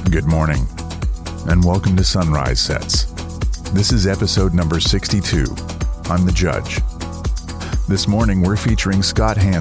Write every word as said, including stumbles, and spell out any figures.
Good morning, and welcome to Sunrise Sets. This is episode number sixty-two. I'm the Judge. This morning we're featuring Scott Hansen.